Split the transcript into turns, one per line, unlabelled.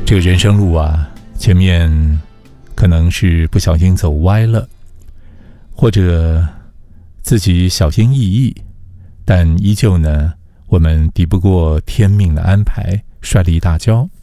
这个人生路啊，前面可能是不小心走歪了，或者自己小心翼翼，但依旧呢，我们抵不过天命的安排，摔了一大跤。